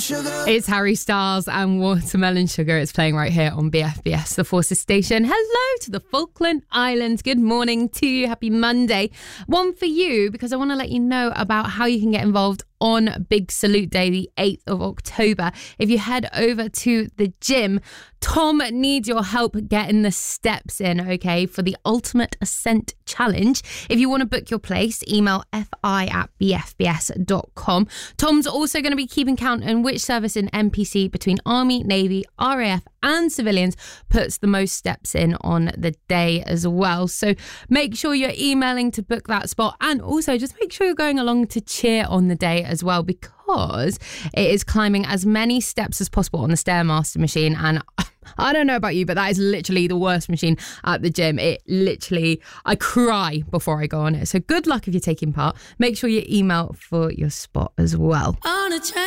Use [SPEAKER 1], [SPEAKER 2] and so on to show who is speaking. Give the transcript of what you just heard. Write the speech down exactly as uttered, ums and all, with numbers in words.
[SPEAKER 1] sugar.
[SPEAKER 2] It's Harry Styles and Watermelon Sugar. It's playing right here on B F B S, the Forces station. Hello to the Falkland Islands. Good morning to you. Happy Monday. One for you, because I want to let you know about how you can get involved on Big Salute Day, the eighth of October. If you head over to the gym, Tom needs your help getting the steps in, okay, for the Ultimate Ascent Challenge. If you want to book your place, email fi at b f b s dot com. Tom's also going to be keeping count on which service in N P C between Army, Navy, R A F and civilians puts the most steps in on the day as well. So make sure you're emailing to book that spot, and also just make sure you're going along to cheer on the day as well, because it is climbing as many steps as possible on the Stairmaster machine. And I don't know about you, but that is literally the worst machine at the gym. It literally, I cry before I go on it. So good luck if you're taking part. Make sure you email for your spot as well.
[SPEAKER 3] On a